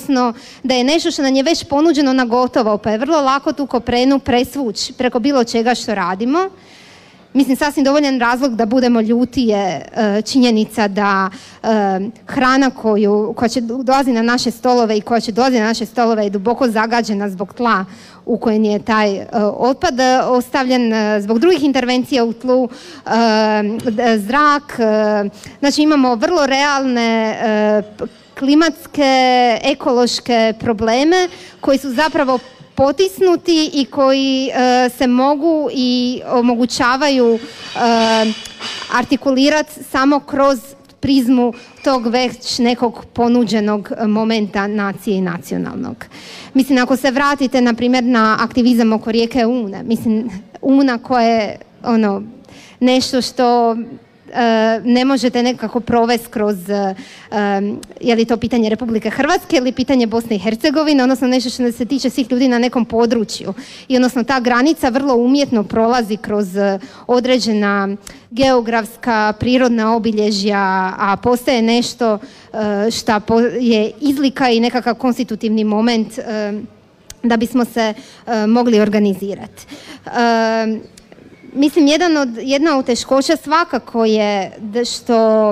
odnosno da je nešto što nam je već ponuđeno na gotovo, pa je vrlo lako tu koprenu presvući preko bilo čega što radimo. Mislim, sasvim dovoljan razlog da budemo ljuti je činjenica da hrana koja će dolazi na naše stolove i koja će dolaziti na naše stolove je duboko zagađena zbog tla u kojem je taj otpad ostavljen, zbog drugih intervencija u tlu, zrak. Znači imamo vrlo realne klimatske, ekološke probleme koji su zapravo potisnuti i koji se mogu i omogućavaju artikulirati samo kroz prizmu tog već nekog ponuđenog momenta nacije i nacionalnog. Mislim, ako se vratite, na primjer, na aktivizam oko rijeke Une, mislim, Una koja je nešto što ne možete nekako provesti kroz, je li to pitanje Republike Hrvatske ili pitanje Bosne i Hercegovine, odnosno nešto što se tiče svih ljudi na nekom području. I odnosno ta granica vrlo umjetno prolazi kroz određena geografska, prirodna obilježja, a postaje nešto što je izlika i nekakav konstitutivni moment da bismo se mogli organizirati. Mislim, jedna od teškoća svakako je što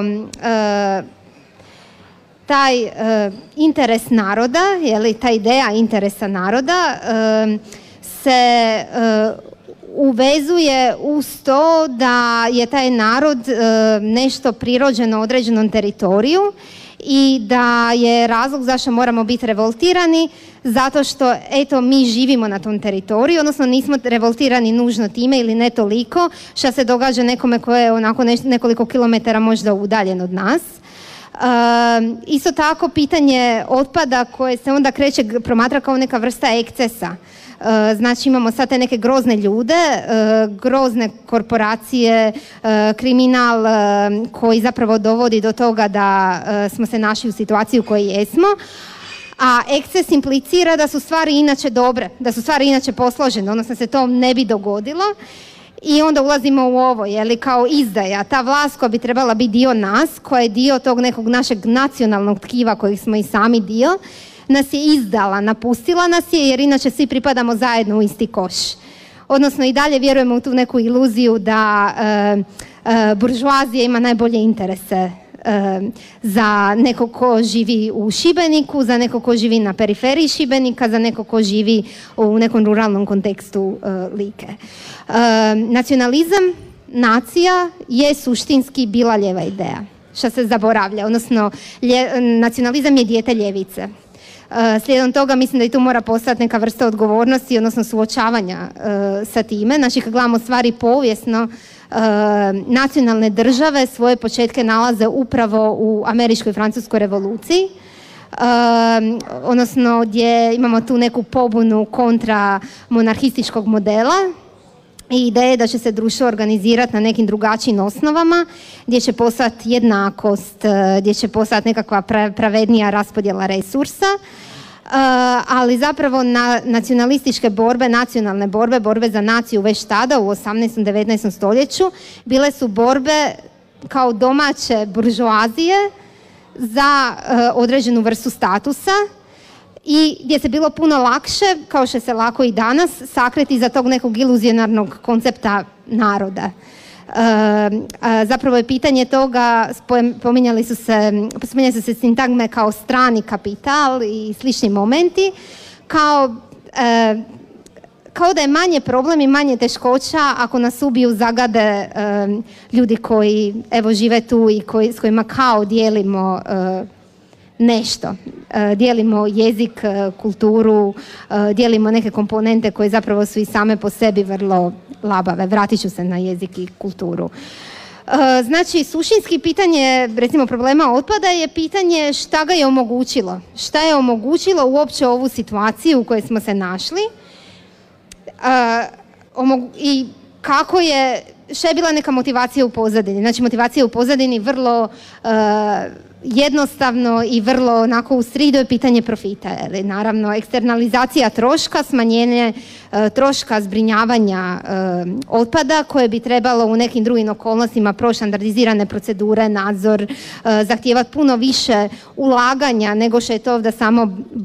taj interes naroda, ta ideja interesa naroda se uvezuje uz to da je taj narod nešto prirođeno određenom teritoriju i da je razlog zašto moramo biti revoltirani zato što mi živimo na tom teritoriju, odnosno nismo revoltirani nužno time ili ne toliko što se događa nekome koje je onako nekoliko kilometara možda udaljen od nas. Isto tako pitanje otpada koje se onda promatra kao neka vrsta ekscesa. Znači imamo sad te neke grozne ljude, grozne korporacije, kriminal koji zapravo dovodi do toga da smo se našli u situaciji u kojoj jesmo, a eksces implicira da su stvari inače dobre, da su stvari inače posložene, odnosno se to ne bi dogodilo. I onda ulazimo u ovo, kao izdaja. Ta vlast koja bi trebala biti dio nas, koja je dio tog nekog našeg nacionalnog tkiva kojeg smo i sami dio, nas je izdala, napustila nas je jer inače svi pripadamo zajedno u isti koš. Odnosno i dalje vjerujemo u tu neku iluziju da buržoazija ima najbolje interese za nekog ko živi u Šibeniku, za nekog ko živi na periferiji Šibenika, za nekog ko živi u nekom ruralnom kontekstu Like. Nacionalizam, nacija je suštinski bila lijeva ideja, što se zaboravlja, odnosno nacionalizam je dijete ljevice. Slijedom toga mislim da i tu mora postati neka vrsta odgovornosti, odnosno suočavanja sa time. Znači kad gledamo stvari povijesno, nacionalne države svoje početke nalaze upravo u američkoj i francuskoj revoluciji, odnosno gdje imamo tu neku pobunu kontra monarhističkog modela i ideje da će se društvo organizirati na nekim drugačijim osnovama, gdje će postati jednakost, gdje će postati nekakva pravednija raspodjela resursa, ali zapravo nacionalističke borbe, nacionalne borbe za naciju već tada u 18. 19. stoljeću bile su borbe kao domaće buržoazije za određenu vrstu statusa i gdje se bilo puno lakše, kao što se lako i danas, sakriti za tog nekog iluzionarnog koncepta naroda. Zapravo je pitanje toga, spominjali su se sintagme kao strani kapital i slični momenti, kao da je manje problem i manje teškoća ako nas ubiju, zagade ljudi koji žive tu i s kojima kao dijelimo nešto. Dijelimo jezik, kulturu, dijelimo neke komponente koje zapravo su i same po sebi vrlo labave. Vratit ću se na jezik i kulturu. Znači, suštinski pitanje, recimo problema otpada je pitanje šta ga je omogućilo. Šta je omogućilo uopće ovu situaciju u kojoj smo se našli i kako je, šta je bila neka motivacija u pozadini. Znači, motivacija u pozadini vrlo jednostavno i vrlo onako u sridu je pitanje profita. Naravno, eksternalizacija troška, smanjenje troška zbrinjavanja otpada koje bi trebalo u nekim drugim okolnostima proći standardizirane procedure, nadzor, zahtijevati puno više ulaganja nego što je to da samo